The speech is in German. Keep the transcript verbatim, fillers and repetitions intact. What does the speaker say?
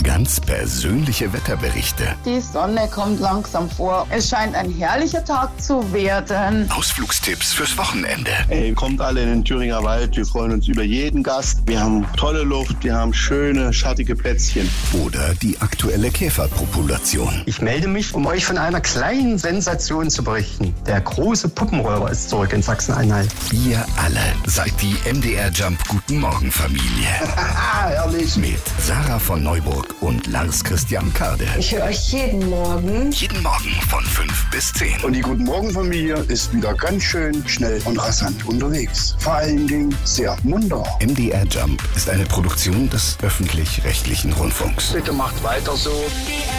Ganz persönliche Wetterberichte. Die Sonne kommt langsam vor. Es scheint ein herrlicher Tag zu werden. Ausflugstipps fürs Wochenende. Ey, kommt alle in den Thüringer Wald. Wir freuen uns über jeden Gast. Wir haben tolle Luft, wir haben schöne, schattige Plätzchen. Oder die aktuelle Käferpopulation. Ich melde mich, um euch von einer kleinen Sensation zu berichten. Der große Puppenräuber ist zurück in Sachsen-Anhalt. Ihr alle seid die M D R Jump Guten Morgen Familie. Herrlich. Mit Sarah von Neuburg und Lars Christian Kade. Ich höre euch jeden Morgen. Jeden Morgen von fünf bis zehn. Und die Guten Morgen Familie ist wieder ganz schön schnell und rasant unterwegs. Vor allen Dingen sehr munter. M D R Jump ist eine Produktion des öffentlich-rechtlichen Rundfunks. Bitte macht weiter so.